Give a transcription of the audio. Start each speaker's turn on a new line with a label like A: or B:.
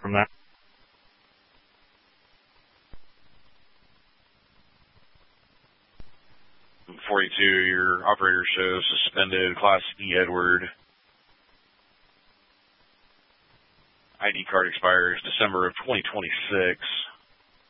A: from that. .42, your operator shows suspended, Class E Edward. ID card expires December of 2026.